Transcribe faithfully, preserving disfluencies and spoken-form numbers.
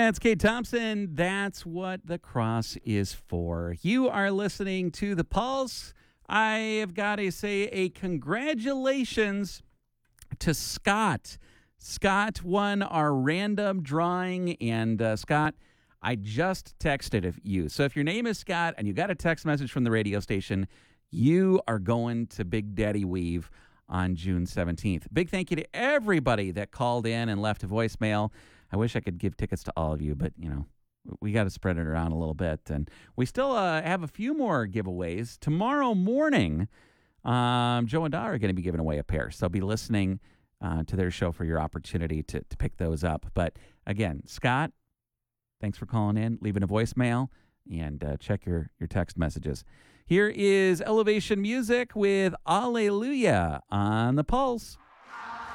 That's Kate Thompson. That's what the cross is for. You are listening to The Pulse. I have got to say a congratulations to Scott. Scott won our random drawing, and uh, Scott, I just texted you. So if your name is Scott and you got a text message from the radio station, you are going to Big Daddy Weave on June seventeenth. Big thank you to everybody that called in and left a voicemail. I wish I could give tickets to all of you, but, you know, we got to spread it around a little bit. And we still uh, have a few more giveaways. Tomorrow morning, um, Joe and Dar are going to be giving away a pair. So be listening uh, to their show for your opportunity to, to pick those up. But, again, Scott, thanks for calling in, leaving a voicemail, and uh, check your, your text messages. Here is Elevation Music with Alleluia on The Pulse.